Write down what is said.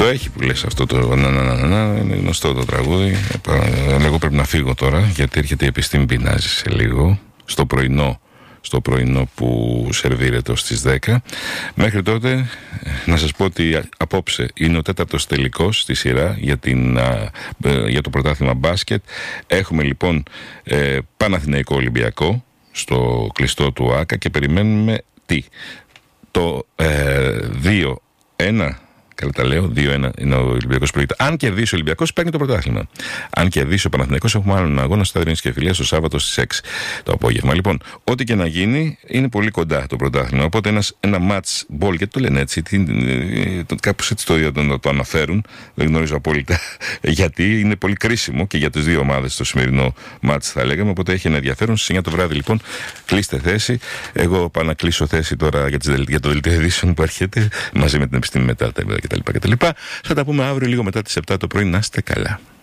έχει που λες αυτό το είναι γνωστό το τραγούδι. Εγώ πρέπει να φύγω τώρα, γιατί έρχεται η επιστήμη πεινάζει σε λίγο, στο πρωινό που σερβίρεται στις 10. Μέχρι τότε να σας πω ότι απόψε είναι ο 4ος τελικός στη σειρά για το πρωτάθλημα μπάσκετ. Έχουμε λοιπόν Παναθηναϊκό Ολυμπιακό στο κλειστό του ΆΚΑ και περιμένουμε το 2-1. Καλά τα λέω, 2-1 είναι ο Ολυμπιακός προηγείται. Αν κερδίσει ο Ολυμπιακός, παίρνει το πρωτάθλημα. Αν κερδίσει ο Παναθηναϊκός, έχουμε άλλον αγώνα στο Αδρίνης και Φιλίας το Σάββατο στις 6 το απόγευμα. Λοιπόν, ό,τι και να γίνει, είναι πολύ κοντά το πρωτάθλημα. Οπότε ένα match ball, γιατί το λένε έτσι, κάπως έτσι το αναφέρουν, δεν γνωρίζω απόλυτα γιατί, είναι πολύ κρίσιμο και για τις δύο ομάδες το σημερινό match, θα λέγαμε. Οπότε έχει ένα ενδιαφέρον. Στις 9 το βράδυ, λοιπόν, κλείστε θέση. Εγώ πάω να κλείσω θέση τώρα για το δελτίο ειδήσεων που έρχεται μαζί με την επιστήμη μετά κτλ. Θα τα πούμε αύριο λίγο μετά τις 7 το πρωί. Να είστε καλά.